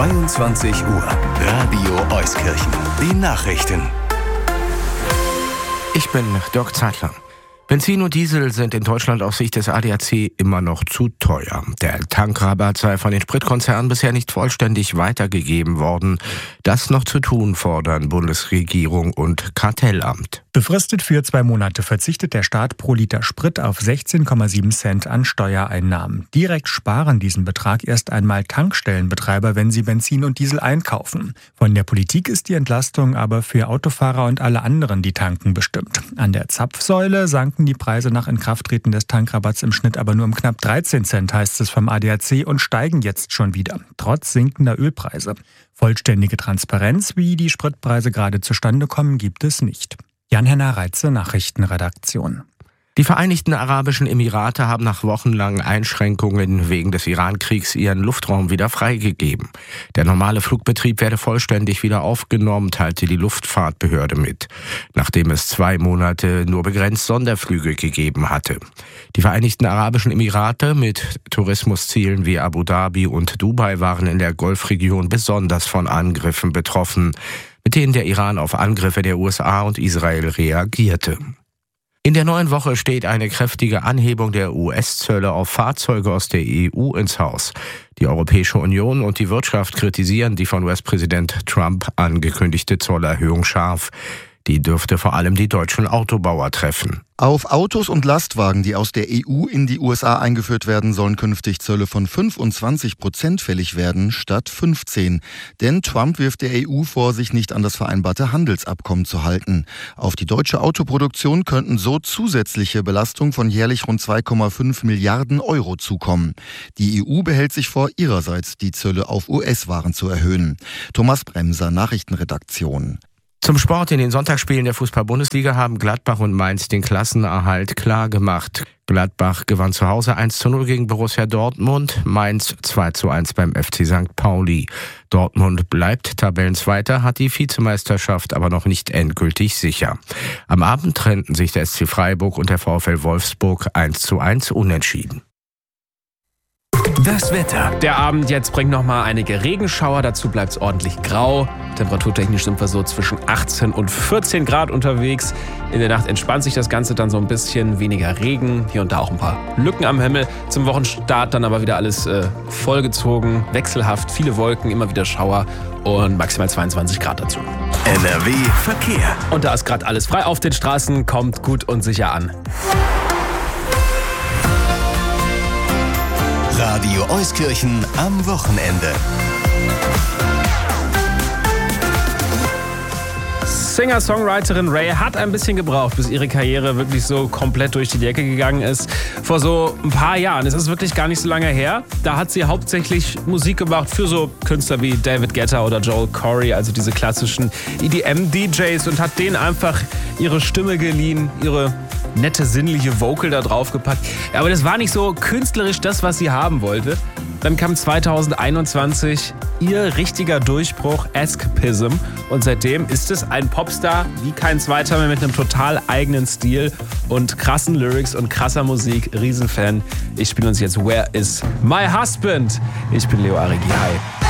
22 Uhr. Radio Euskirchen. Die Nachrichten. Ich bin Dirk Zeitler. Benzin und Diesel sind in Deutschland aus Sicht des ADAC immer noch zu teuer. Der Tankrabatt sei von den Spritkonzernen bisher nicht vollständig weitergegeben worden. Das noch zu tun, fordern Bundesregierung und Kartellamt. Befristet für 2 Monate verzichtet der Staat pro Liter Sprit auf 16,7 Cent an Steuereinnahmen. Direkt sparen diesen Betrag erst einmal Tankstellenbetreiber, wenn sie Benzin und Diesel einkaufen. Von der Politik ist die Entlastung aber für Autofahrer und alle anderen, die tanken, bestimmt. An der Zapfsäule sanken die Preise nach Inkrafttreten des Tankrabatts im Schnitt aber nur um knapp 13 Cent, heißt es vom ADAC, und steigen jetzt schon wieder, trotz sinkender Ölpreise. Vollständige Transparenz, wie die Spritpreise gerade zustande kommen, gibt es nicht. Jan-Henner Reitze, Nachrichtenredaktion. Die Vereinigten Arabischen Emirate haben nach wochenlangen Einschränkungen wegen des Iran-Kriegs ihren Luftraum wieder freigegeben. Der normale Flugbetrieb werde vollständig wieder aufgenommen, teilte die Luftfahrtbehörde mit, nachdem es 2 Monate nur begrenzt Sonderflüge gegeben hatte. Die Vereinigten Arabischen Emirate mit Tourismuszielen wie Abu Dhabi und Dubai waren in der Golfregion besonders von Angriffen betroffen, mit denen der Iran auf Angriffe der USA und Israel reagierte. In der neuen Woche steht eine kräftige Anhebung der US-Zölle auf Fahrzeuge aus der EU ins Haus. Die Europäische Union und die Wirtschaft kritisieren die von US-Präsident Trump angekündigte Zollerhöhung scharf. Die dürfte vor allem die deutschen Autobauer treffen. Auf Autos und Lastwagen, die aus der EU in die USA eingeführt werden, sollen künftig Zölle von 25% fällig werden, statt 15%. Denn Trump wirft der EU vor, sich nicht an das vereinbarte Handelsabkommen zu halten. Auf die deutsche Autoproduktion könnten so zusätzliche Belastungen von jährlich rund 2,5 Milliarden Euro zukommen. Die EU behält sich vor, ihrerseits die Zölle auf US-Waren zu erhöhen. Thomas Bremser, Nachrichtenredaktion. Zum Sport: In den Sonntagsspielen der Fußball-Bundesliga haben Gladbach und Mainz den Klassenerhalt klar gemacht. Gladbach gewann zu Hause 1:0 gegen Borussia Dortmund, Mainz 2:1 beim FC St. Pauli. Dortmund bleibt Tabellenzweiter, hat die Vizemeisterschaft aber noch nicht endgültig sicher. Am Abend trennten sich der SC Freiburg und der VfL Wolfsburg 1:1 unentschieden. Das Wetter. Der Abend jetzt bringt nochmal einige Regenschauer, dazu bleibt es ordentlich grau. Temperaturtechnisch sind wir so zwischen 18 und 14 Grad unterwegs. In der Nacht entspannt sich das Ganze dann so ein bisschen, weniger Regen, hier und da auch ein paar Lücken am Himmel. Zum Wochenstart dann aber wieder alles vollgezogen, wechselhaft, viele Wolken, immer wieder Schauer und maximal 22 Grad dazu. NRW Verkehr. Und da ist gerade alles frei auf den Straßen, kommt gut und sicher an. Radio Euskirchen am Wochenende. Singer-Songwriterin Ray hat ein bisschen gebraucht, bis ihre Karriere wirklich so komplett durch die Decke gegangen ist. Vor so ein paar Jahren, es ist wirklich gar nicht so lange her, da hat sie hauptsächlich Musik gemacht für so Künstler wie David Guetta oder Joel Corey, also diese klassischen EDM-DJs, und hat denen einfach ihre Stimme geliehen, ihre nette, sinnliche Vocal da draufgepackt. Aber das war nicht so künstlerisch das, was sie haben wollte. Dann kam 2021 ihr richtiger Durchbruch, Escapism. Und seitdem ist es ein Popstar wie kein zweiter mehr, mit einem total eigenen Stil und krassen Lyrics und krasser Musik. Riesenfan. Ich spiele uns jetzt Where is My Husband? Ich bin Leo Arigi. Hi.